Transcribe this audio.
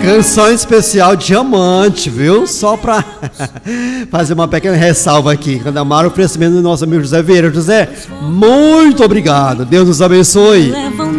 Canção especial Diamante, viu? Só pra fazer uma pequena ressalva aqui. Candamar, o oferecimento do nosso amigo José Vieira. José, muito obrigado. Deus nos abençoe.